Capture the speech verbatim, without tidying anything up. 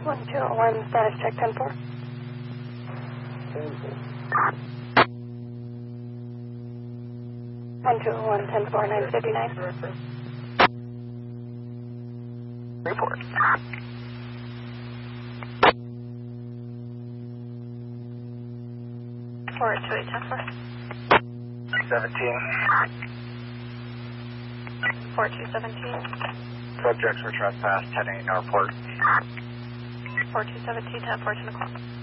one two zero one, status check ten four. one two zero one, ten four, nine fifty-nine. Report. four two eight, ten four. seventeen. four two seventeen. Subjects were trespassed, heading airport. four two seventeen, ten four, ten o'clock.